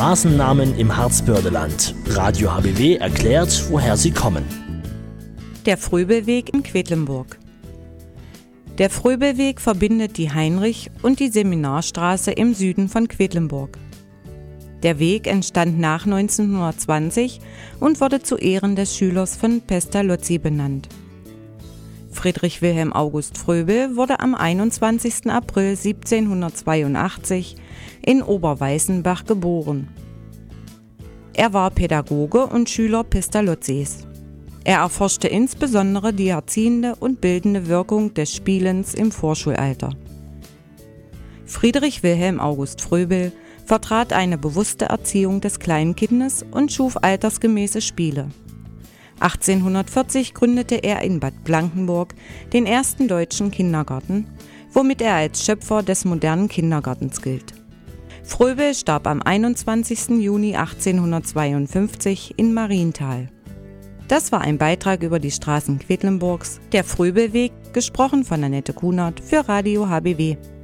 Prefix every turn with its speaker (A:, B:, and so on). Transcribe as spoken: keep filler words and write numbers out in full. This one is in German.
A: Straßennamen im Harzbördeland. Radio H B W erklärt, woher sie kommen.
B: Der Fröbelweg in Quedlinburg. Der Fröbelweg verbindet die Heinrich- und die Seminarstraße im Süden von Quedlinburg. Der Weg entstand nach neunzehnhundertzwanzig und wurde zu Ehren des Schülers von Pestalozzi benannt. Friedrich Wilhelm August Fröbel wurde am einundzwanzigsten April siebzehnhundertzweiundachtzig in Oberweißenbach geboren. Er war Pädagoge und Schüler Pestalozzis. Er erforschte insbesondere die erziehende und bildende Wirkung des Spielens im Vorschulalter. Friedrich Wilhelm August Fröbel vertrat eine bewusste Erziehung des Kleinkindes und schuf altersgemäße Spiele. achtzehnhundertvierzig gründete er in Bad Blankenburg den ersten deutschen Kindergarten, womit er als Schöpfer des modernen Kindergartens gilt. Fröbel starb am einundzwanzigsten Juni achtzehnhundertzweiundfünfzig in Marienthal. Das war ein Beitrag über die Straßen Quedlinburgs, der Fröbelweg, gesprochen von Annette Kunert für Radio H B W.